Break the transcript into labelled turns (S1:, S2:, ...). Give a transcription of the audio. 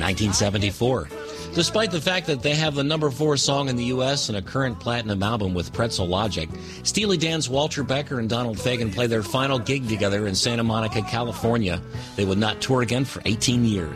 S1: 1974. Despite the fact that they have the number 4 song in the U.S. and a current platinum album with Pretzel Logic, Steely Dan's Walter Becker and Donald Fagen played their final gig together in Santa Monica, California. They would not tour again for 18 years.